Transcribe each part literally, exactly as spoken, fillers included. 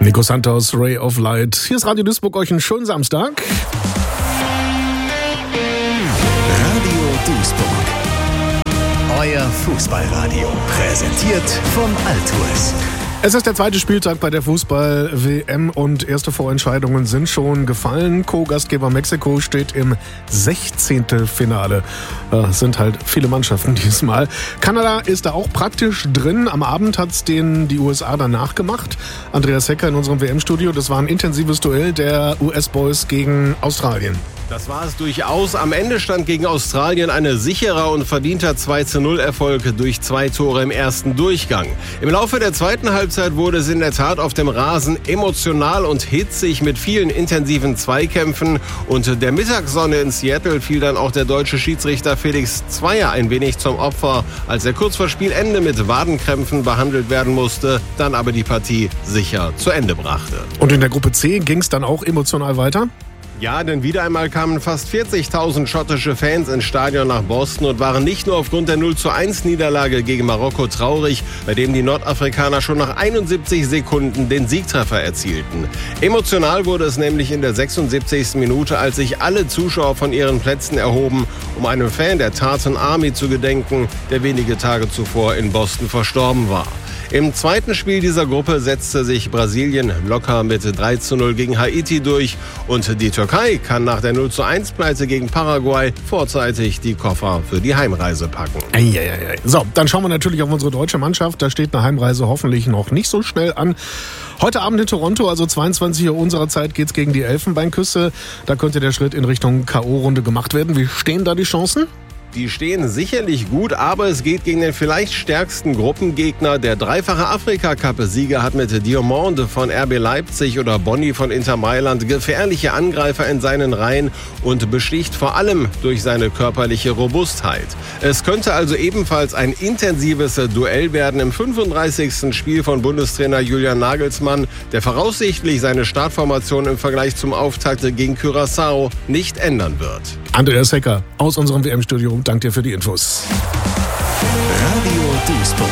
Nico Santos, Ray of Light. Hier ist Radio Duisburg, euch einen schönen Samstag. Radio Duisburg. Euer Fußballradio. Präsentiert von Altours. Es ist der zweite Spieltag bei der Fußball-W M und erste Vorentscheidungen sind schon gefallen. Co-Gastgeber Mexiko steht im Sechzehntelfinale. Es sind halt viele Mannschaften diesmal. Kanada ist da auch praktisch drin. Am Abend hat es den die U S A danach gemacht. Andreas Hecker in unserem W M-Studio. Das war ein intensives Duell der U S-Boys gegen Australien. Das war es durchaus. Am Ende stand gegen Australien ein sicherer und verdienter zwei zu null Erfolg durch zwei Tore im ersten Durchgang. Im Laufe der zweiten Halbzeit wurde es in der Tat auf dem Rasen emotional und hitzig mit vielen intensiven Zweikämpfen. Und der Mittagssonne in Seattle fiel dann auch der deutsche Schiedsrichter Felix Zweier ein wenig zum Opfer, als er kurz vor Spielende mit Wadenkrämpfen behandelt werden musste, dann aber die Partie sicher zu Ende brachte. Und in der Gruppe C ging es dann auch emotional weiter? Ja, denn wieder einmal kamen fast vierzigtausend schottische Fans ins Stadion nach Boston und waren nicht nur aufgrund der null zu eins Niederlage gegen Marokko traurig, bei dem die Nordafrikaner schon nach einundsiebzig Sekunden den Siegtreffer erzielten. Emotional wurde es nämlich in der sechsundsiebzigsten Minute, als sich alle Zuschauer von ihren Plätzen erhoben, um einem Fan der Tartan Army zu gedenken, der wenige Tage zuvor in Boston verstorben war. Im zweiten Spiel dieser Gruppe setzte sich Brasilien locker mit drei zu null gegen Haiti durch und die Türkei kann nach der null zu eins Pleite gegen Paraguay vorzeitig die Koffer für die Heimreise packen. Eieiei. So, dann schauen wir natürlich auf unsere deutsche Mannschaft. Da steht eine Heimreise hoffentlich noch nicht so schnell an. Heute Abend in Toronto, also zweiundzwanzig Uhr unserer Zeit, geht's gegen die Elfenbeinküste. Da könnte der Schritt in Richtung K O-Runde gemacht werden. Wie stehen da die Chancen? Die stehen sicherlich gut, aber es geht gegen den vielleicht stärksten Gruppengegner. Der dreifache Afrika-Cup-Sieger hat mit Diomande von R B Leipzig oder Bonni von Inter Mailand gefährliche Angreifer in seinen Reihen und besticht vor allem durch seine körperliche Robustheit. Es könnte also ebenfalls ein intensives Duell werden im fünfunddreißigsten Spiel von Bundestrainer Julian Nagelsmann, der voraussichtlich seine Startformation im Vergleich zum Auftakt gegen Curaçao nicht ändern wird. Andreas Hecker aus unserem W M-Studio. Danke dir für die Infos. Radio Duisburg.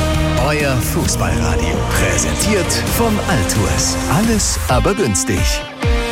Euer Fußballradio. Präsentiert von Altours. Alles aber günstig.